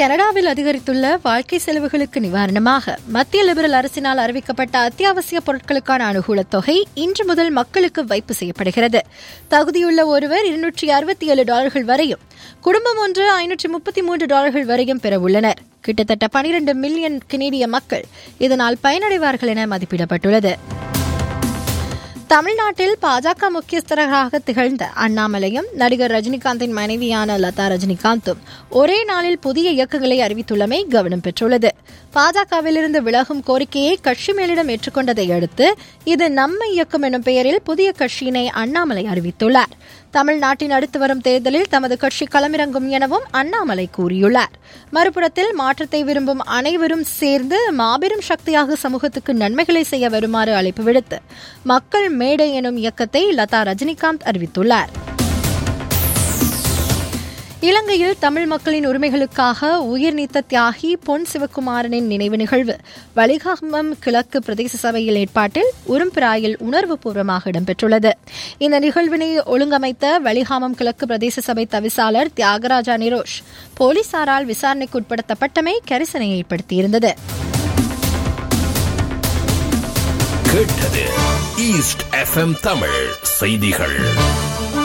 கனடாவில் அதிகரித்துள்ள வாழ்க்கை செலவுகளுக்கு நிவாரணமாக மத்திய லிபரல் அரசினால் அறிவிக்கப்பட்ட அத்தியாவசிய பொருட்களுக்கான அனுகூல தொகை இன்று முதல் மக்களுக்கு வைப்பு செய்யப்படுகிறது. தகுதியுள்ள ஒருவர் $267 வரையும், குடும்பம் ஒன்று $533 வரையும் பெற உள்ளனர். கிட்டத்தட்ட 12 மில்லியன் கனேடிய மக்கள் இதனால் பயனடைவார்கள் என மதிப்பிடப்பட்டுள்ளது. தமிழ்நாட்டில் பாஜக முக்கியஸ்தராக திகழ்ந்த அண்ணாமலையும் நடிகர் ரஜினிகாந்தின் மனைவியான லதா ரஜினிகாந்தும் ஒரே நாளில் புதிய இயக்கங்களை அறிவித்துள்ளமை கவனம் பெற்றுள்ளது. பாஜகவிலிருந்து விலகும் கோரிக்கையை கட்சி மேலிடம் ஏற்றுக்கொண்டதை அடுத்து இது நம்ம இயக்கம் எனும் பெயரில் புதிய கட்சியினை அண்ணாமலை அறிவித்துள்ளார். தமிழ்நாட்டின் அடுத்து வரும் தேர்தலில் தமது கட்சி களமிறங்கும் எனவும் அண்ணாமலை கூறியுள்ளார். மறுபுறத்தில் மாற்றத்தை விரும்பும் அனைவரும் சேர்ந்து மாபெரும் சக்தியாக சமூகத்துக்கு நன்மைகளை செய்ய வருமாறு அழைப்பு விடுத்து மக்கள் மேடை எனும் இயக்கத்தை லதா ரஜினிகாந்த் அறிவித்துள்ளார். இலங்கையில் தமிழ் மக்களின் உரிமைகளுக்காக உயிர் நீத்த தியாகி பொன் சிவக்குமாரனின் நினைவு நிகழ்வு வலிகாமம் கிழக்கு பிரதேச சபையில் ஏற்பாட்டில் உரும்பிராயில் உணர்வுபூர்வமாக இடம்பெற்றுள்ளது. இந்த நிகழ்வினை ஒழுங்கமைத்த வலிகாமம் கிழக்கு பிரதேச சபை தவிசாளர் தியாகராஜா நிரோஷ் போலீசாரால் விசாரணைக்கு உட்படுத்தப்பட்டமை கரிசனை ஏற்படுத்தியிருந்தது. ஈஸ்ட் எஃப்எம் தமிழ் செய்திகள்.